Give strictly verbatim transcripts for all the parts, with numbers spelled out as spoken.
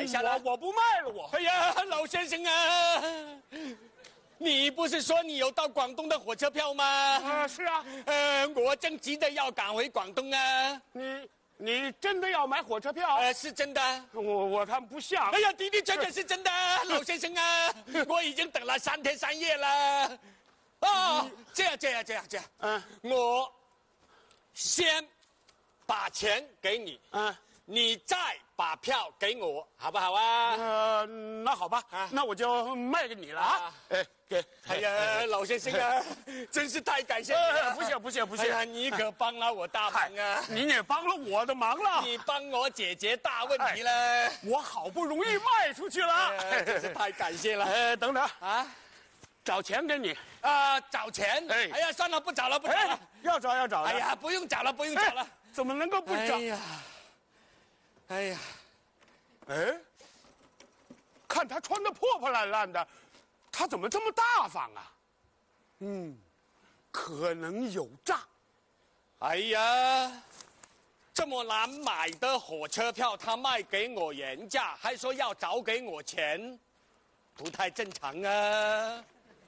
买下来。 我我不卖了，我。 哎呀，老先生啊，你不是说你有到广东的火车票吗？ 啊，是啊。 呃，我正急着要赶回广东啊。 你你真的要买火车票？ 呃，是真的。 我我看不像。 哎呀，的的确确是真的，老先生啊，我已经等了三天三夜了。哦，这样这样这样这样，嗯，我先把钱给你，嗯，你再把票给我，好不好啊？ 呃，那好吧，啊、那我就卖给你了啊！哎，给， 哎呀，老先生啊，真是太感谢你了！ 不谢不谢不谢！ 哎呀，你可帮了我大忙啊！ 您也帮了我的忙了， 你帮我解决大问题了。 哎、我好不容易卖出去了， 哎、真是太感谢了。 哎，等等啊，找钱给你啊，找钱？哎，哎呀，算了，不找了，不找了。 哎、要找要找。 哎呀，不用找了，不用找了。哎、 怎么能够不找？ 哎呀，哎呀。 哎，看他穿的破破烂烂的，他怎么这么大方啊？嗯，可能有诈。 哎呀，这么难买的火车票，他卖给我原价，还说要找给我钱，不太正常啊！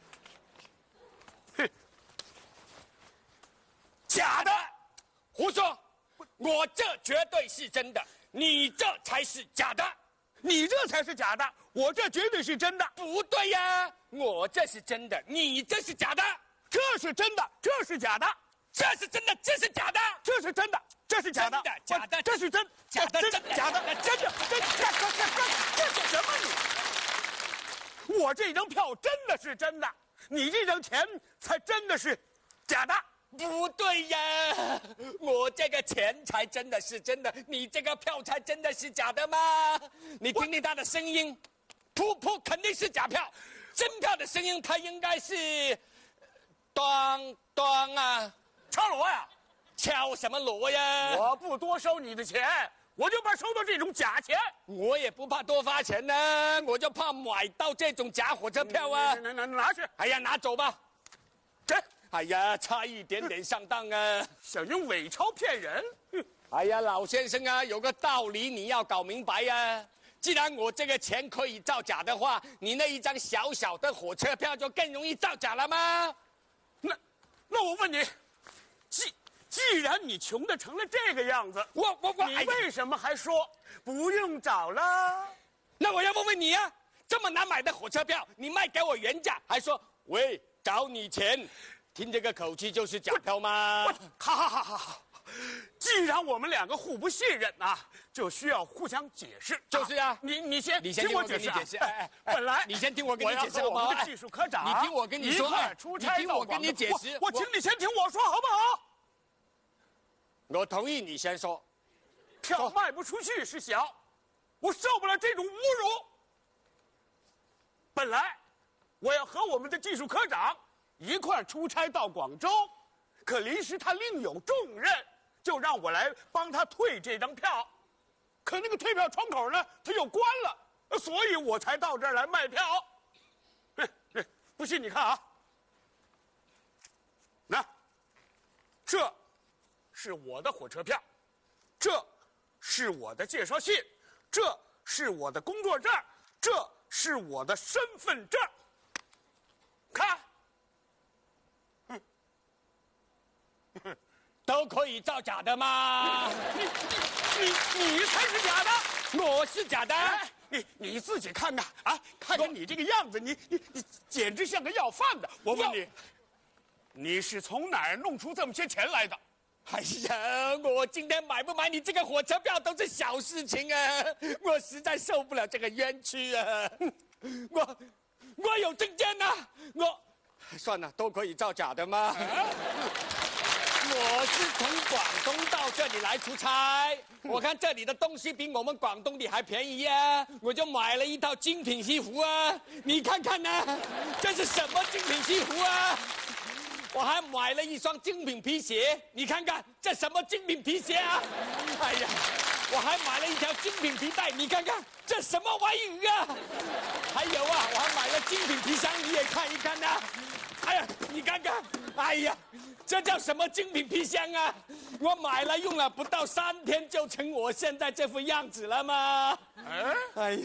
哼， 假的，胡说！我这绝对是真的。你这才是假的， 你这才是假的，我这绝对是真的。 不对呀，我这是真的，你这是假的。 这是真的，这是假的， 这是真的，这是假的， 这是真的，这是假的， 假的， 这是真， 假的，真的，假的，真的，真的，干干干干，这是什么你？我这张票真的是真的，你这张钱才真的是假的。 不对呀，我这个钱才真的是真的，你这个票才真的是假的吗？你听听他的声音，噗噗肯定是假票，真票的声音它应该是，当当啊， 敲锣呀， 敲什么锣呀？ 我不多收你的钱，我就怕收到这种假钱。 我也不怕多发钱呢，我就怕买到这种假火车票啊！ 拿拿拿去！ 哎呀，拿走吧， 这。 哎呀，差一点点上当啊！ 想用伪钞骗人？ 哎呀，老先生啊，有个道理你要搞明白呀、啊。既然我这个钱可以造假的话，你那一张小小的火车票就更容易造假了吗？ 那，那我问你，既既然你穷的成了这个样子， 我我我， 你为什么还说不用找了？ 那我要问问你啊，这么难买的火车票，你卖给我原价，还说喂找你钱？听这个口气就是假票吗？ 好好好好好，既然我们两个互不信任啊，就需要互相解释。 就是啊， 你你先， 你先听我跟你解释。哎哎，本来你先听我跟你解释好不好？ 我们的技术科长， 你听我跟你说， 出差你听我跟你解释。 我请你先听我说好不好？ 我同意你先说。 票卖不出去是小，我受不了这种侮辱。本来我要和我们的技术科长一块出差到广州，可临时他另有重任，就让我来帮他退这张票。可那个退票窗口呢，他又关了，所以我才到这儿来卖票。不信你看啊，那这是我的火车票，这是我的介绍信，这是我的工作证，这是我的身份证。看。 都可以造假的吗？ 你你你才是假的， 我是假的。 哎、你你自己看看啊，看看你这个样子，你你你简直像个要饭的。我问你，你是从哪儿弄出这么些钱来的？ 哎呀，我今天买不买你这个火车票都是小事情啊！我实在受不了这个冤屈啊！我我有证件啊！我算了，都可以造假的吗？啊我是从广东到这里来出差，我看这里的东西比我们广东的还便宜啊，我就买了一套精品西服啊，你看看呢、啊，这是什么精品西服啊？我还买了一双精品皮鞋，你看看这什么精品皮鞋啊？哎呀，我还买了一条精品皮带，你看看这什么玩意儿啊？还有啊，我还买了精品皮箱，你也看一看呐、啊。哎呀，你看看，哎呀，这叫什么精品皮箱啊？我买了用了不到三天就成我现在这副样子了吗？哎，哎呀。